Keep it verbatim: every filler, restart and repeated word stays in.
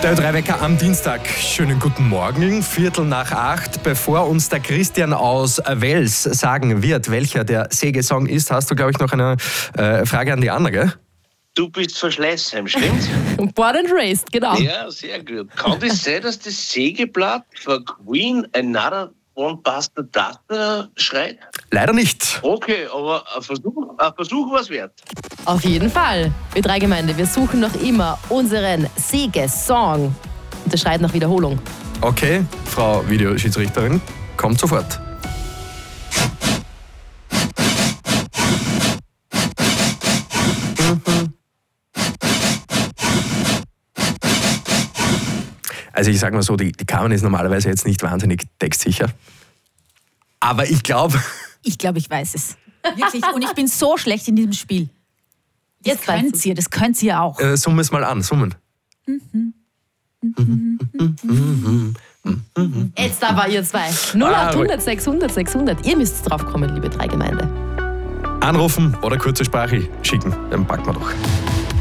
Der Drei-Wecker am Dienstag. Schönen guten Morgen, Viertel nach acht. Bevor uns der Christian aus Wels sagen wird, welcher der Sägesong ist, hast du, glaube ich, noch eine äh, Frage an die Anna, gell? Du bist von Schleißheim, stimmt's? Born and raised, genau. Ja, sehr gut. Kann das sein, dass das Sägeblatt von Queen Another One Buster Data schreit? Leider nicht. Okay, aber ein Versuch, ein Versuch war es wert. Auf jeden Fall. Wir drei Gemeinde, wir suchen noch immer unseren Sägesong. Und der schreit nach Wiederholung. Okay, Frau Videoschiedsrichterin, kommt sofort. Also ich sage mal so, die, die Carmen ist normalerweise jetzt nicht wahnsinnig textsicher. Aber ich glaube... Ich glaube, ich weiß es. Wirklich. Und ich bin so schlecht in diesem Spiel. Das Jetzt weißt könnt du's. ihr, das könnt ihr auch. Äh, summen es mal an, summen. Jetzt aber ihr zwei. null acht hundert sechshundert sechshundert. Ihr müsst drauf kommen, liebe drei Gemeinde. Anrufen oder kurze Sprache schicken, dann packen wir doch.